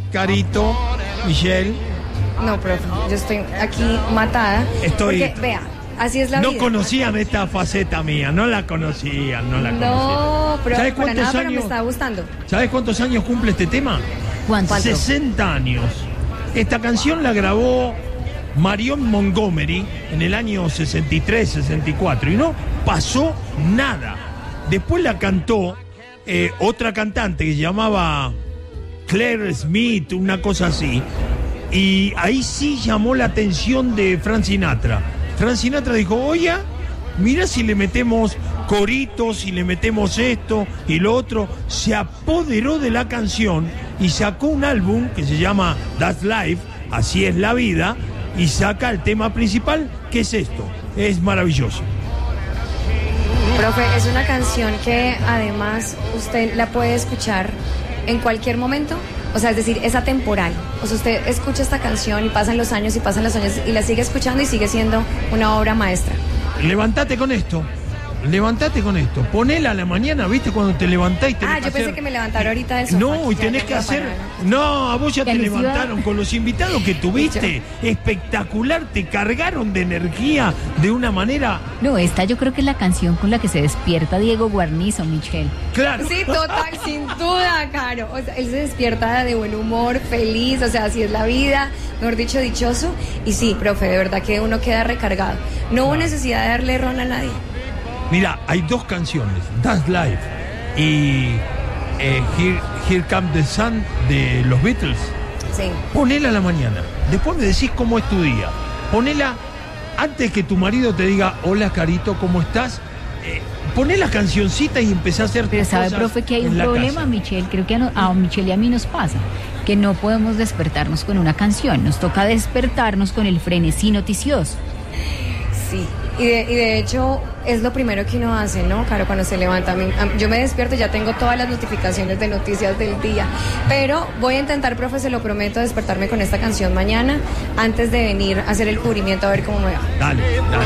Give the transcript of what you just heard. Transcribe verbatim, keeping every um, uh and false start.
Carito, Michelle. No, profe, yo estoy aquí matada. Estoy... Porque, vea, así es la no vida. No conocían esta faceta mía, no la conocían, no la conocían. No, pero ¿sabes para cuántos nada, años, pero me está gustando. ¿Sabes cuántos años cumple este tema? ¿Cuánto? sesenta años. Esta canción la grabó Marion Montgomery en el año sesenta y tres, sesenta y cuatro y no pasó nada. Después la cantó eh, otra cantante que se llamaba Claire Smith, una cosa así, y ahí sí llamó la atención de Frank Sinatra. Frank Sinatra dijo, oye, mira si le metemos coritos, si le metemos esto y lo otro. Se apoderó de la canción y sacó un álbum que se llama That's Life, Así es la vida, y saca el tema principal, que es esto. Es maravilloso. Profe, es una canción que además usted la puede escuchar en cualquier momento. O sea, es decir, es atemporal. O sea, usted escucha esta canción y pasan los años y pasan los años y la sigue escuchando y sigue siendo una obra maestra. Levántate con esto. Levantate con esto, ponela a la mañana, ¿viste? Cuando te levantás y tenés Ah, yo que pensé hacer... que me levantara ahorita de eso. No, y tenés que hacer... No, a vos ya te levantaron con los invitados que tuviste. Espectacular, te cargaron de energía de una manera... No, esta yo creo que es la canción con la que se despierta Diego Guarnizo, Michelle. Claro. Sí, total, sin duda, Caro. O sea, él se despierta de buen humor, feliz, o sea, así es la vida, mejor dicho, dichoso. Y sí, profe, de verdad que uno queda recargado. No hubo necesidad de darle ron a nadie. Mira, hay dos canciones, That's Life y eh, Here, Here Comes the Sun de los Beatles. Sí. Ponela a la mañana, después me decís cómo es tu día. Ponela antes que tu marido te diga, hola Carito, ¿cómo estás? Eh, poné la cancioncita y empecé a hacer Pero tus sabe, cosas profe, que hay un en la problema, casa. Michelle. Creo que a, no, a Michelle y a mí nos pasa que no podemos despertarnos con una canción. Nos toca despertarnos con el frenesí noticioso. Sí. Y de, y de hecho es lo primero que uno hace, ¿no? Claro, cuando se levanta. Yo me despierto y ya tengo todas las notificaciones de noticias del día. Pero voy a intentar, profe, se lo prometo, despertarme con esta canción mañana antes de venir a hacer el cubrimiento a ver cómo me va. Dale, dale.